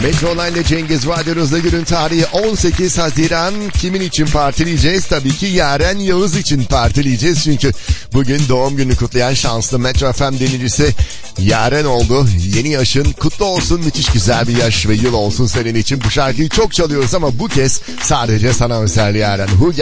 Metro Online ile Cengiz Radyonuzda günün tarihi 18 Haziran. Kimin için partileyeceğiz? Tabii ki Yaren Yağız için partileyeceğiz. Çünkü bugün doğum günü kutlayan şanslı Metro FM dinleyicisi Yaren oldu. Yeni yaşın kutlu olsun, müthiş güzel bir yaş ve yıl olsun senin için. Bu şarkıyı çok çalıyoruz ama bu kez sadece sana özel Yaren. Hu